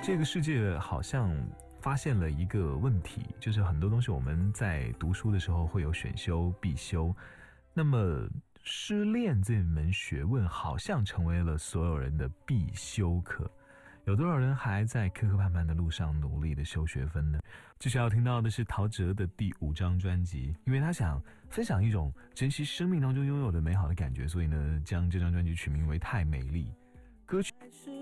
这个世界好像发现了一个问题，就是很多东西我们在读书的时候会有选修必修，那么失恋这门学问好像成为了所有人的必修课。有多少人还在磕磕绊绊的路上努力的修学分呢？接下来要听到的是陶喆的第5张专辑，因为他想分享一种珍惜生命当中拥有的美好的感觉，所以呢，将这张专辑取名为《太美丽》。歌曲是